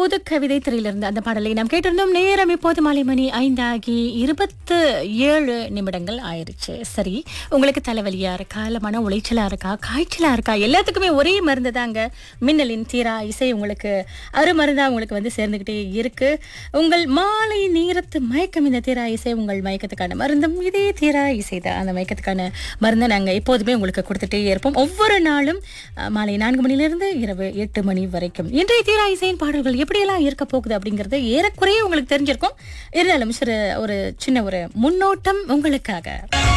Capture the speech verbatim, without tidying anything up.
புது கவிதை திரையிலிருந்து அந்த பாடலை நாம் கேட்டிருந்தோம். நேரம் இப்போது மாலை மணி ஐந்தாகி இருபத்து ஏழு நிமிடங்கள் ஆயிருச்சு. சரி, உங்களுக்கு தலைவலியா இருக்கா, இல்ல மன உளைச்சலா இருக்கா, காய்ச்சலா இருக்கா? எல்லாத்துக்குமே ஒரே மருந்து தாங்க. மின்னலின் தீரா இசை உங்களுக்கு அருமருந்தா உங்களுக்கு வந்து சேர்ந்துகிட்டே இருக்கு. உங்கள் மாலை நேரத்து மயக்கம் இந்த தீரா இசை உங்கள் மயக்கத்துக்கான மருந்தும் இதே தீரா இசை தான். அந்த மயக்கத்துக்கான மருந்தை நாங்க எப்போதுமே உங்களுக்கு கொடுத்துட்டே இருப்போம். ஒவ்வொரு நாளும் அஹ், மாலை நான்கு மணிலிருந்து இரவு எட்டு மணி வரைக்கும். இன்றைய தீரா இசையின் பாடல்கள் எப்படியெல்லாம் இருக்க போகுது அப்படிங்கறது ஏறக்குறைய உங்களுக்கு தெரிஞ்சிருக்கும். இருந்தாலும் சிறு ஒரு சின்ன ஒரு முன்னோட்டம் உங்களுக்காக.